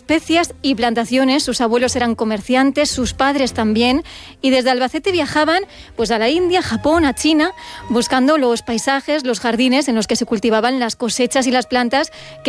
especias y plantaciones. Sus abuelos eran comerciantes, sus padres también, y desde Albacete viajaban pues a la India, Japón, a China, buscando los paisajes, los jardines en los que se cultivaban las cosechas y las plantas que